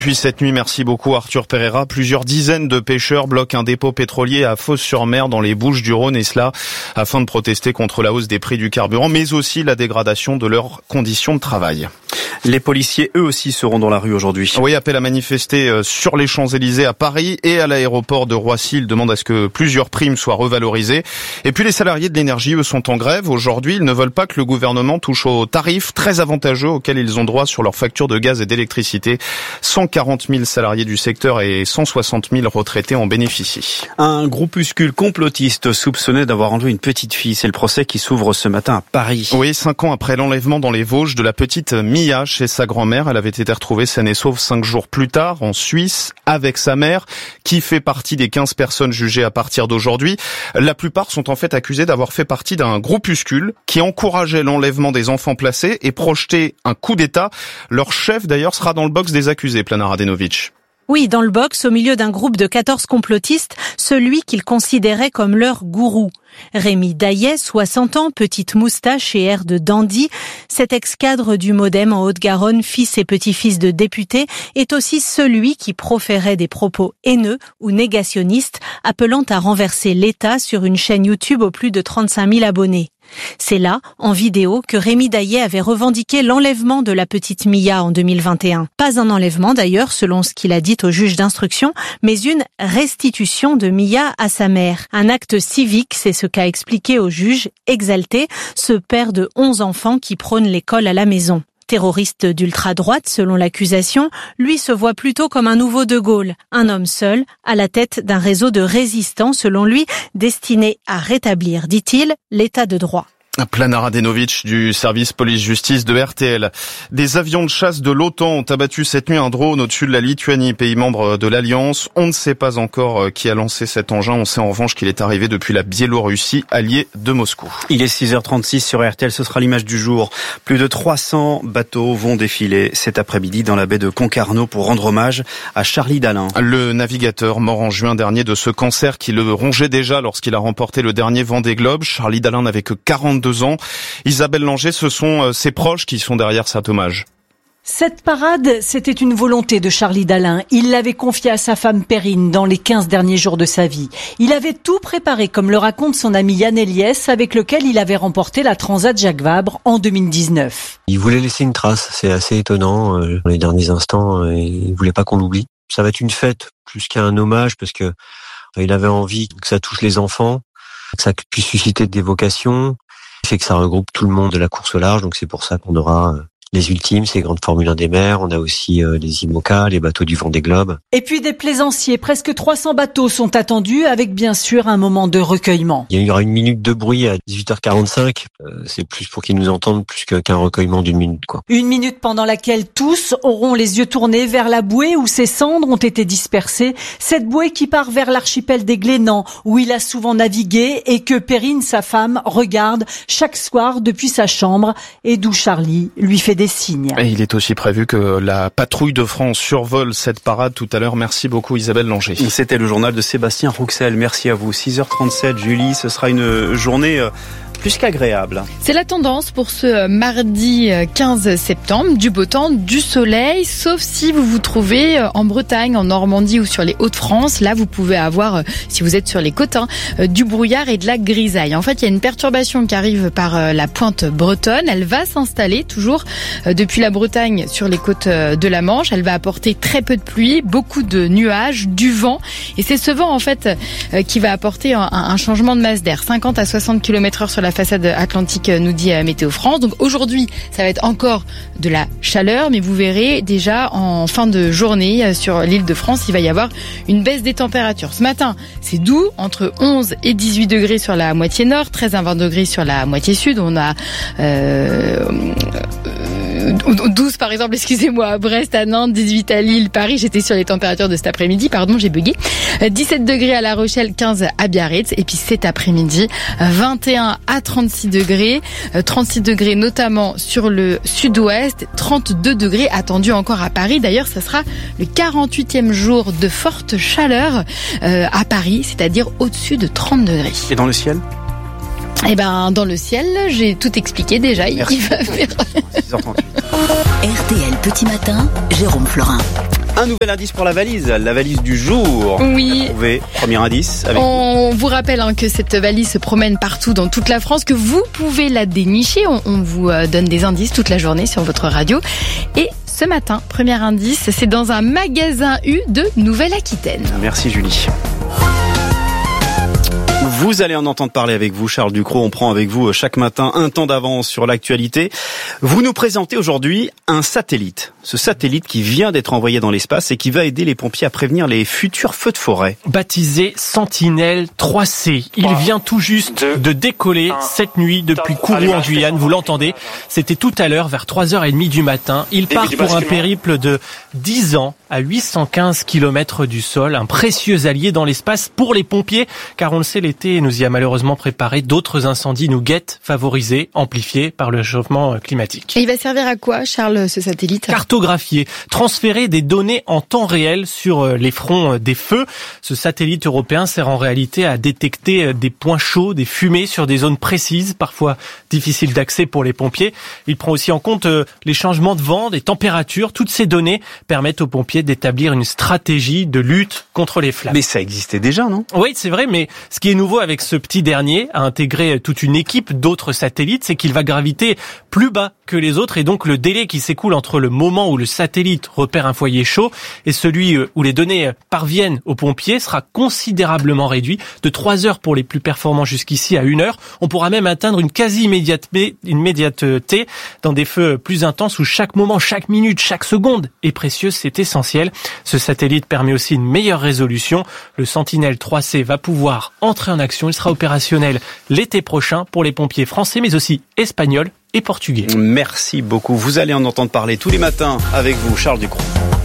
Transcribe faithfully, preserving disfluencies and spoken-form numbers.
Puis cette nuit, merci beaucoup Arthur Pereira. Plusieurs dizaines de pêcheurs bloquent un dépôt pétrolier à Fos-sur-Mer dans les Bouches-du-Rhône, et cela afin de protester contre la hausse des prix du carburant, mais aussi la dégradation de leurs conditions de travail. Les policiers, eux aussi, seront dans la rue aujourd'hui. Oui, appel à manifester sur les Champs-Élysées à Paris et à l'aéroport de Roissy. Ils demandent à ce que plusieurs primes soient revalorisées. Et puis les salariés de l'énergie, eux, sont en grève. Aujourd'hui, ils ne veulent pas que le gouvernement touche aux tarifs très avantageux auxquels ils ont droit sur leurs factures de gaz et d'électricité. cent quarante mille salariés du secteur et cent soixante mille retraités en bénéficient. Un groupuscule complotiste soupçonné d'avoir enlevé une petite fille. C'est le procès qui s'ouvre ce matin à Paris. Oui, cinq ans après l'enlèvement dans les Vosges de la petite Mia chez sa grand-mère. Elle avait été retrouvée saine et sauve cinq jours plus tard en Suisse avec sa mère, qui fait partie des quinze personnes jugées à partir d'aujourd'hui. La plupart sont en fait accusés d'avoir fait partie d'un groupuscule qui encourageait l'enlèvement des enfants placés et projetait un coup d'État. Leur chef d'ailleurs sera dans le box des accusés, Plana Radenovic. Oui, dans le box, au milieu d'un groupe de quatorze complotistes, celui qu'ils considéraient comme leur gourou. Rémi Daillet, soixante ans, petite moustache et air de dandy, cet ex-cadre du Modem en Haute-Garonne, fils et petit-fils de députés, est aussi celui qui proférait des propos haineux ou négationnistes, appelant à renverser l'État sur une chaîne YouTube aux plus de trente-cinq mille abonnés. C'est là, en vidéo, que Rémi Daillet avait revendiqué l'enlèvement de la petite Mia en deux mille vingt et un. Pas un enlèvement d'ailleurs, selon ce qu'il a dit au juge d'instruction, mais une restitution de Mia à sa mère. Un acte civique, c'est ce qu'a expliqué au juge, exalté, ce père de onze enfants qui prône l'école à la maison. Terroriste d'ultra-droite, selon l'accusation, lui se voit plutôt comme un nouveau De Gaulle, un homme seul, à la tête d'un réseau de résistants, selon lui, destiné à rétablir, dit-il, l'état de droit. Plana Radenovic du service police-justice de R T L. Des avions de chasse de l'OTAN ont abattu cette nuit un drone au-dessus de la Lituanie, pays membre de l'Alliance. On ne sait pas encore qui a lancé cet engin. On sait en revanche qu'il est arrivé depuis la Biélorussie, alliée de Moscou. Il est six heures trente-six sur R T L, ce sera l'image du jour. Plus de trois cents bateaux vont défiler cet après-midi dans la baie de Concarneau pour rendre hommage à Charlie Dalin. Le navigateur mort en juin dernier de ce cancer qui le rongeait déjà lorsqu'il a remporté le dernier Vendée Globe. Charlie Dalin n'avait que quarante-deux ans. Isabelle Langer, ce sont ses proches qui sont derrière cet hommage. Cette parade, c'était une volonté de Charlie Dalin. Il l'avait confiée à sa femme Perrine dans les quinze derniers jours de sa vie. Il avait tout préparé, comme le raconte son ami Yann Eliès, avec lequel il avait remporté la Transat Jacques Vabre en deux mille dix-neuf. Il voulait laisser une trace, c'est assez étonnant. Dans les derniers instants, il voulait pas qu'on l'oublie. Ça va être une fête plus qu'un hommage, parce que il avait envie que ça touche les enfants, que ça puisse susciter des vocations. Fait que ça regroupe tout le monde de la course au large, donc c'est pour ça qu'on aura les ultimes, ces grandes Formule un des mers, on a aussi euh, les IMOCA, les bateaux du Vendée Globe. Et puis des plaisanciers, presque trois cents bateaux sont attendus, avec bien sûr un moment de recueillement. Il y aura une minute de bruit à dix-huit heures quarante-cinq, euh, c'est plus pour qu'ils nous entendent plus qu'un recueillement d'une minute, quoi. Une minute pendant laquelle tous auront les yeux tournés vers la bouée où ces cendres ont été dispersées, cette bouée qui part vers l'archipel des Glénans, où il a souvent navigué et que Perrine, sa femme, regarde chaque soir depuis sa chambre et d'où Charlie lui fait des signes. Et il est aussi prévu que la patrouille de France survole cette parade tout à l'heure. Merci beaucoup Isabelle Langer. C'était le journal de Sébastien Rouxel. Merci à vous. six heures trente-sept, Julie, ce sera une journée plus qu'agréable. C'est la tendance pour ce mardi quinze septembre, du beau temps, du soleil, sauf si vous vous trouvez en Bretagne, en Normandie ou sur les Hauts-de-France. Là, vous pouvez avoir, si vous êtes sur les côtes, hein, du brouillard et de la grisaille. En fait, il y a une perturbation qui arrive par la pointe bretonne. Elle va s'installer toujours depuis la Bretagne sur les côtes de la Manche. Elle va apporter très peu de pluie, beaucoup de nuages, du vent. Et c'est ce vent, en fait, qui va apporter un, un changement de masse d'air. cinquante à soixante kilomètres heure sur la façade atlantique, nous dit Météo France. Donc aujourd'hui, ça va être encore de la chaleur, mais vous verrez déjà en fin de journée sur l'île de France, il va y avoir une baisse des températures. Ce matin, c'est doux, entre onze et dix-huit degrés sur la moitié nord, treize à vingt degrés sur la moitié sud. On a euh, douze par exemple, excusez-moi, à Brest, à Nantes, dix-huit à Lille, Paris. J'étais sur les températures de cet après-midi, pardon, j'ai bugué. dix-sept degrés à La Rochelle, quinze à Biarritz. Et puis cet après-midi, vingt et un à trente-six degrés. trente-six degrés notamment sur le sud-ouest. trente-deux degrés attendus encore à Paris. D'ailleurs, ça sera le quarante-huitième jour de forte chaleur euh, à Paris, c'est-à-dire au-dessus de trente degrés. Et dans le ciel ? Eh ben, dans le ciel, j'ai tout expliqué déjà. Merci. Il va faire... six heures trente-huit. R T L Petit Matin, Jérôme Florin. Un nouvel indice pour la valise, la valise du jour. Oui. Trouvez, premier indice avec On vous rappelle hein, que cette valise se promène partout dans toute la France, que vous pouvez la dénicher. On, on vous euh, donne des indices toute la journée sur votre radio. Et ce matin, premier indice, c'est dans un magasin U de Nouvelle-Aquitaine. Merci Julie. Vous allez en entendre parler avec vous, Charles Ducrot. On prend avec vous chaque matin un temps d'avance sur l'actualité. Vous nous présentez aujourd'hui un satellite. Ce satellite qui vient d'être envoyé dans l'espace et qui va aider les pompiers à prévenir les futurs feux de forêt. Baptisé Sentinelle trois C. Il vient tout juste de décoller cette nuit depuis Kourou en Guyane. Vous l'entendez, c'était tout à l'heure vers trois heures trente du matin. Il part pour un périple de dix ans à huit cent quinze kilomètres du sol. Un précieux allié dans l'espace pour les pompiers, car on le sait, l'été nous y a malheureusement préparé. D'autres incendies nous guettent, favorisés, amplifiés par le réchauffement climatique. Et il va servir à quoi, Charles, ce satellite ? Cartographier, transférer des données en temps réel sur les fronts des feux. Ce satellite européen sert en réalité à détecter des points chauds, des fumées sur des zones précises, parfois difficiles d'accès pour les pompiers. Il prend aussi en compte les changements de vent, des températures. Toutes ces données permettent aux pompiers d'établir une stratégie de lutte contre les flammes. Mais ça existait déjà, non ? Oui, c'est vrai, mais ce qui est nouveau avec ce petit dernier, à intégrer toute une équipe d'autres satellites, c'est qu'il va graviter plus bas que les autres, et donc le délai qui s'écoule entre le moment où le satellite repère un foyer chaud et celui où les données parviennent aux pompiers sera considérablement réduit, de trois heures pour les plus performants jusqu'ici à une heure. On pourra même atteindre une quasi-immédiateté immédiateté dans des feux plus intenses où chaque moment, chaque minute, chaque seconde est précieuse, c'est essentiel. Ce satellite permet aussi une meilleure résolution. Le Sentinelle trois C va pouvoir entrer en action. Il sera opérationnel l'été prochain pour les pompiers français, mais aussi espagnols et portugais. Merci beaucoup. Vous allez en entendre parler tous les matins avec vous, Charles Ducrot.